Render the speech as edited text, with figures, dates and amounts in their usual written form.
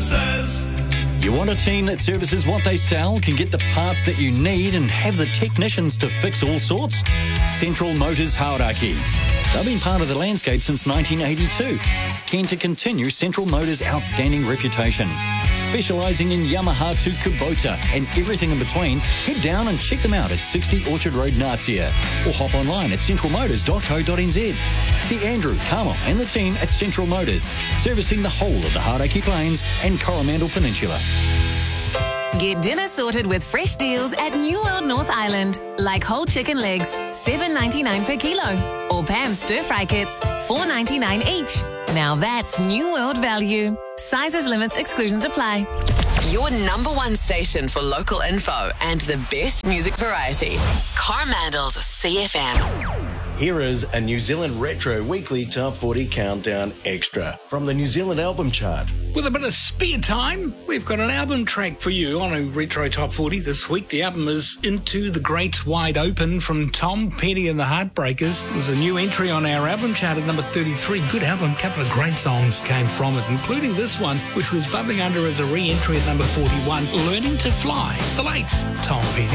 says. You want a team that services what they sell, can get the parts that you need and have the technicians to fix all sorts? Central Motors Hauraki. They've been part of the landscape since 1982. Keen to continue Central Motors' outstanding reputation. Specialising in Yamaha to Kubota and everything in between, head down and check them out at 60 Orchard Road, Natia, or hop online at centralmotors.co.nz. See Andrew, Carmel and the team at Central Motors, servicing the whole of the Hauraki Plains and Coromandel Peninsula. Get dinner sorted with fresh deals at New World North Island, like whole chicken legs, $7.99 per kilo, or Pam's stir-fry kits, $4.99 each. Now that's New World value. Sizes, limits, exclusions apply. Your number one station for local info and the best music variety. Coromandel's CFM. Here is a New Zealand Retro Weekly Top 40 Countdown Extra from the New Zealand Album Chart. With a bit of spare time, we've got an album track for you on a Retro Top 40 this week. The album is Into the Greats Wide Open from Tom Petty and the Heartbreakers. It was a new entry on our album chart at number 33. Good album. A couple of great songs came from it, including this one, which was bubbling under as a re-entry at number 41, Learning to Fly. The late Tom Petty.